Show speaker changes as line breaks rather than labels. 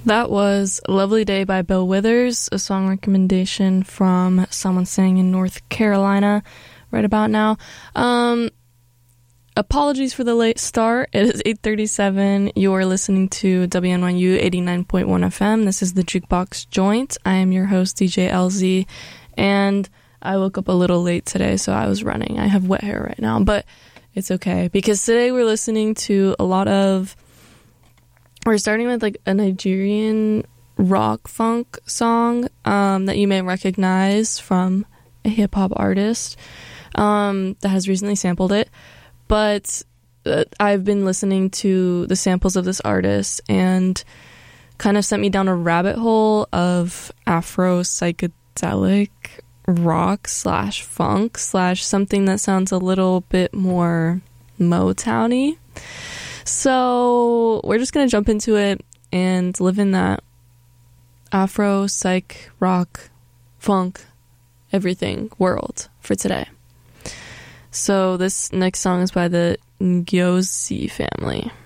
That was Lovely Day by Bill Withers, a song recommendation from someone staying in North Carolina right about now. Apologies for the late start. It is 8:37. You're listening to WNYU 89.1 FM. This is the Jukebox Joint. I am your host, DJ LZ, and I woke up a little late today, so I was running. I have wet hair right now, but it's okay, because today we're listening to we're starting with like a Nigerian rock funk song that you may recognize from a hip-hop artist that has recently sampled it. But I've been listening to the samples of this artist and kind of sent me down a rabbit hole of Afro psychedelic rock / funk / something that sounds a little bit more Motown-y. So we're just going to jump into it and live in that Afro, psych, rock, funk, everything world for today. So this next song is by the Ngyozi family.